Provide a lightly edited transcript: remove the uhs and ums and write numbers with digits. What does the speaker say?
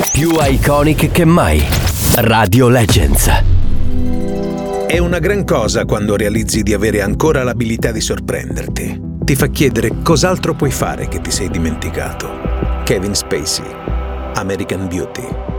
Più iconic che mai. Radio Legends. È una gran cosa quando realizzi di avere ancora l'abilità di sorprenderti. Ti fa chiedere cos'altro puoi fare che ti sei dimenticato. Kevin Spacey, American Beauty.